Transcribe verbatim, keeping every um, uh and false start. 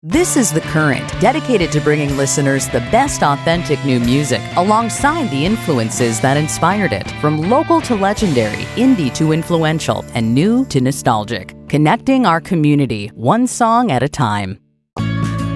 This is The Current, dedicated to bringing listeners the best authentic new music alongside the influences that inspired it. From local to legendary, indie to influential, and new to nostalgic. Connecting our community, one song at a time.